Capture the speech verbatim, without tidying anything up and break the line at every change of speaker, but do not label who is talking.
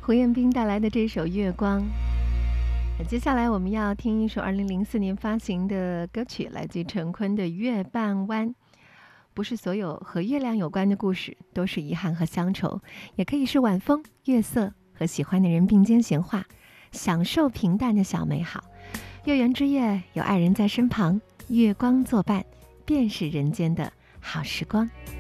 胡彦斌带来的这首《月光》。接下来我们要听一首二零零四年发行的歌曲，来自陈坤的《月半弯》。不是所有和月亮有关的故事都是遗憾和乡愁，也可以是晚风、月色和喜欢的人并肩闲话，享受平淡的小美好。月圆之夜，有爱人在身旁，月光作伴，便是人间的好时光。